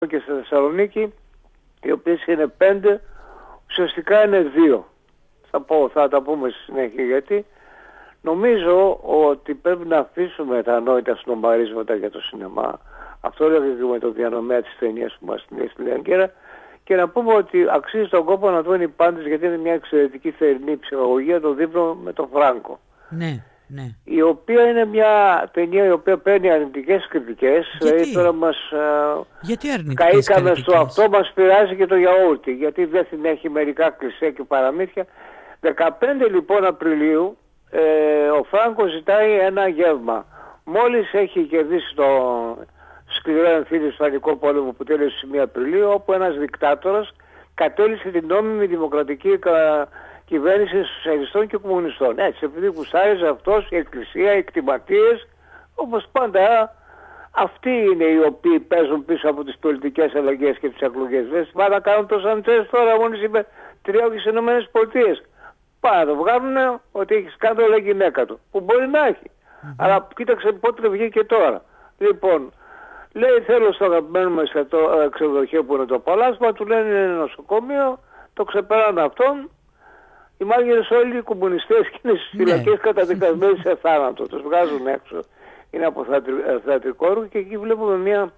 και στη Θεσσαλονίκη, οι οποίες είναι 5, ουσιαστικά είναι 2. Θα τα πούμε στη συνέχεια, γιατί νομίζω ότι πρέπει να αφήσουμε τα ανόητα συνομπαρίσματα για το σινεμά. Αυτό έλεγε και με το διανομέα της ταινίας που μας την στη Λιανκέρα, και να πούμε ότι αξίζει τον κόπο να δουν οι πάντες, γιατί είναι μια εξαιρετική θερινή ψυχαγωγία, το Δείπνο με τον Φράγκο. Ναι. Ναι. Η οποία είναι μια ταινία η οποία παίρνει αρνητικές κριτικές. Δηλαδή τώρα μας καήκαμε στο αυτό, μας πειράζει και το γιαούρτι, γιατί δεν την έχει μερικά κλισέ και παραμύθια. 15 λοιπόν Απριλίου ο Φράγκο ζητάει ένα γεύμα. Μόλις έχει κερδίσει το σκληρό εμφύλιο Ισπανικό πόλεμο που τέλειωσε στις 1 Απριλίου, όπου ένας δικτάτορας κατέληξε την νόμιμη δημοκρατική κυβέρνηση σοσιαλιστών και κομμουνιστών. Έτσι, επειδή γουστάριζε αυτός, η εκκλησία, οι εκτιματίες, όπως πάντα αυτοί είναι οι οποίοι παίζουν πίσω από τις πολιτικές αλλαγές και τις εκλογές. Δεν πάνε να κάνουν το Σαντσές τώρα, μόλις είπε 3 στις Ηνωμένες Πολιτείες. Πάνε να το βγάλουν ότι έχει σκάνδαλο η γυναίκα του, που μπορεί να έχει. Αλλά κοίταξε πότε βγήκε τώρα. Λοιπόν, λέει θέλω στο αγαπημένο μας ξενοδοχείο που είναι το Παλάσμα, του λένε είναι νοσοκομείο, το ξεπεράνε αυτόν. Οι μάγειρες όλοι οι κομμουνιστές και είναι στις φυλακές καταδικασμένοι σε θάνατο. Τους βγάζουν έξω. Είναι από θεατρικό έργο και εκεί βλέπουμε μια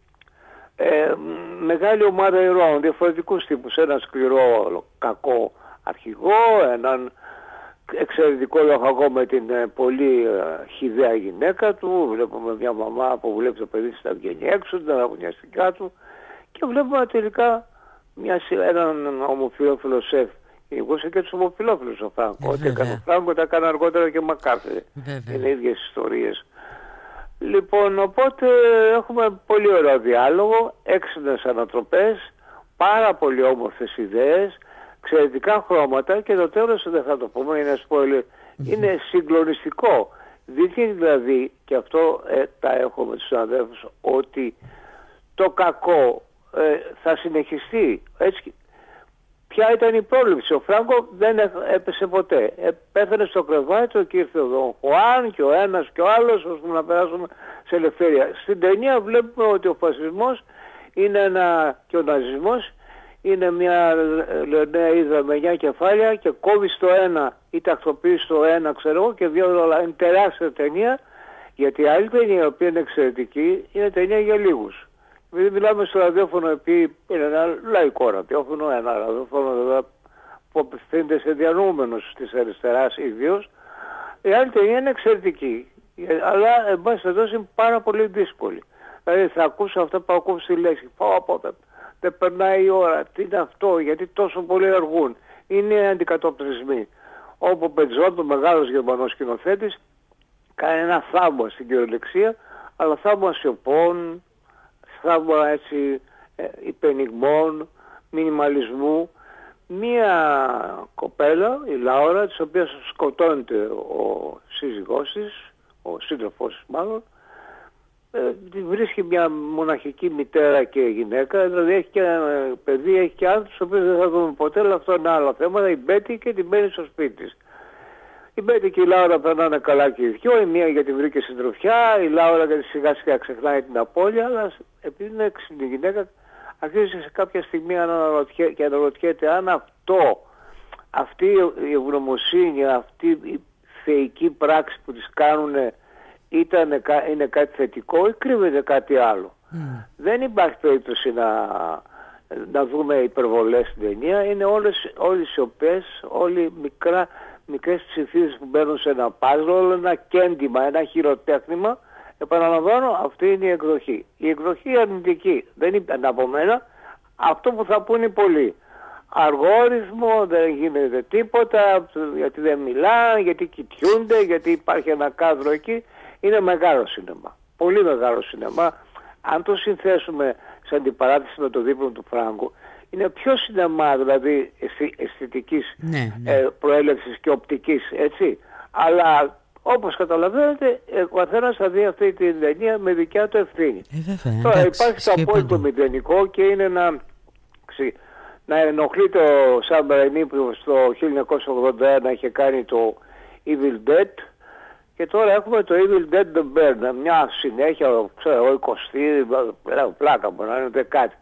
μεγάλη ομάδα ηρώων, διαφορετικούς τύπους. Έναν σκληρό κακό αρχηγό, έναν εξαιρετικό λοχαγό με την πολύ χυδαία γυναίκα του. Βλέπουμε μια μαμά που βλέπει το παιδί της να βγαίνει έξω, την αγωνιαστικά του. Και βλέπουμε τελικά έναν ομοφυλόφιλο σεφ. Ήγωσε και τους ομοφυλόφιλους ο Φράγκο. Ό,τι έκανε ο Φράγκο τα έκανε αργότερα και Μακάρθι. Είναι ίδιες ιστορίες. Λοιπόν, οπότε έχουμε πολύ ωραίο διάλογο, έξυπνες ανατροπές, πάρα πολύ όμορφες ιδέες, εξαιρετικά χρώματα και το τέλος δεν θα το πούμε, είναι spoiler, είναι συγκλονιστικό. Δείχνει δηλαδή, και αυτό τα έχω με τους συναδέλφους, ότι το κακό θα συνεχιστεί. Έτσι. Ποια ήταν η πρόληψη? Ο Φράγκο δεν έπεσε ποτέ. Πέθανε στο κρεβάτι και ήρθε ο Χουάν και ο ένας και ο άλλος, ώστε να περάσουμε σε ελευθερία. Στην ταινία βλέπουμε ότι ο φασισμός είναι και ο ναζισμός είναι μια νέα ύδρα με 9 κεφάλια και κόβει στο ένα ή τακτοποιεί στο ένα, ξέρω εγώ, και δύο όλα. Είναι τεράστια ταινία, γιατί η άλλη ταινία, η οποία είναι εξαιρετική, είναι ταινία για λίγους. Επειδή μιλάμε στο ραδιόφωνο, επειδή είναι ένα λαϊκό ραδιόφωνο, ένα ραδιόφωνο που απευθύνεται σε διανοούμενους της αριστεράς ιδίως, η άλλη ταινία είναι εξαιρετική. Αλλά, εν πάση περιπτώσει, είναι πάρα πολύ δύσκολη. Δηλαδή, θα ακούσω αυτά που ακούω στη λέξη. Δεν περνάει η ώρα. Τι είναι αυτό, γιατί τόσο πολλοί αργούν. Είναι αντικατοπτρισμοί. Όπου ο Πετζόν, ο μεγάλος Γερμανός σκηνοθέτης, κάνει ένα θαύμα στην κυριολεξία, αλλά θαύμα σιωπών, θαύμα έτσι υπενιγμών, μινιμαλισμού. Μία κοπέλα, η Λάουρα, της οποίας σκοτώνεται ο σύζυγός της, ο σύντροφός της μάλλον, βρίσκει μια μοναχική μητέρα και γυναίκα, δηλαδή έχει και ένα παιδί, έχει και άνθρωπους, τους οποίους δεν θα δούμε ποτέ, αλλά αυτό είναι άλλα θέματα. Η Μπέτη και την μπαίνει στο σπίτι της. Η Μπέτη και η Λάουρα περνάνε καλά και οι δυο, η μία γιατί βρήκε συντροφιά, η Λάουρα γιατί σιγά σιγά ξεχνάει την απώλεια, αλλά επειδή είναι έξυπνη γυναίκα, αρχίζει σε κάποια στιγμή και αναρωτιέται αν αυτή η ευγνωμοσύνη, αυτή η θεϊκή πράξη που τις κάνουν είναι κάτι θετικό ή κρύβεται κάτι άλλο. Δεν υπάρχει περίπτωση να δούμε υπερβολές στην ταινία. Είναι όλες σιωπές, όλοι μικρές ψηφίδες που μπαίνουν σε ένα πάζλ, ένα κέντημα, ένα χειροτέχνημα. Επαναλαμβάνω, αυτή είναι η εκδοχή. Η εκδοχή αρνητική. Δεν είναι από μένα αυτό που θα πούνε πολλοί. Αργό ρυθμό, δεν γίνεται τίποτα, γιατί δεν μιλάνε, γιατί κοιτιούνται, γιατί υπάρχει ένα κάδρο εκεί. Είναι μεγάλο σινεμά. Πολύ μεγάλο σινεμά. Αν το συνθέσουμε σε αντιπαράθεση με το Δείπνο του Φράγκου, είναι πιο σινεμά, δηλαδή αισθητικής προέλευσης και οπτικής, έτσι. Αλλά όπως καταλαβαίνετε, ο καθένας θα δει αυτή την ταινία με δικιά του ευθύνη. Τώρα υπάρχει το απόλυτο μηδενικό και είναι να ενοχλεί το Σαν Ραιμί που στο 1981 είχε κάνει το Evil Dead, Και τώρα έχουμε το Evil Dead The Burn, μια συνέχεια, ξέρω εγώ, 20, πλάκα μπορεί να είναι ούτε κάτι.